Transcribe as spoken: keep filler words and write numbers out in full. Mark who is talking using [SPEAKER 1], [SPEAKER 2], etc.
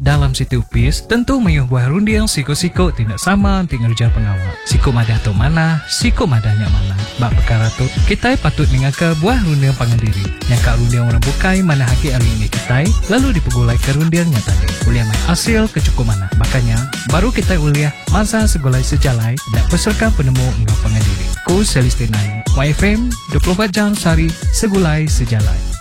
[SPEAKER 1] dalam situ upis tentu mayuh buah rundiang siko-siko tidak sama tinggal ngerja pengawal. Siko madah tu mana, siko madahnya mana. Bak perkara tu, kita patut mengaka buah rundiang pangandiri. Yang kak rundiang orang bukai mana haki hari ini kita, lalu dipegulai ke rundiangnya tadi. Uliah mai hasil kecukup mana. Makanya, baru kita uliah masa segolai sejalai dan peserta penemu engkau pangandiri. Ku Celestinai, Y F M, dua puluh empat jam sehari, segulai sejalai.